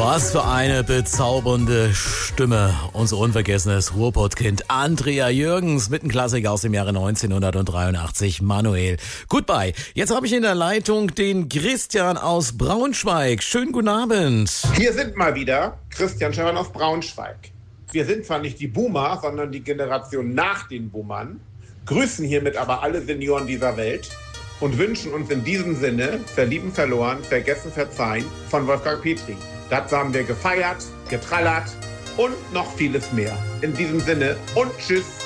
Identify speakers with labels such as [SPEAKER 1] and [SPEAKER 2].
[SPEAKER 1] Was für eine bezaubernde Stimme. Unser unvergessenes Ruhrpottkind Andrea Jürgens mit einem Klassiker aus dem Jahre 1983, Manuel. Goodbye. Jetzt habe ich in der Leitung den Christian aus Braunschweig. Schönen guten Abend.
[SPEAKER 2] Hier sind mal wieder Christian Schäfer aus Braunschweig. Wir sind zwar nicht die Boomer, sondern die Generation nach den Boomern, grüßen hiermit aber alle Senioren dieser Welt und wünschen uns in diesem Sinne Verlieben, verloren, vergessen, verzeihen von Wolfgang Petri. Dazu haben wir gefeiert, getrallert und noch vieles mehr. In diesem Sinne und tschüss.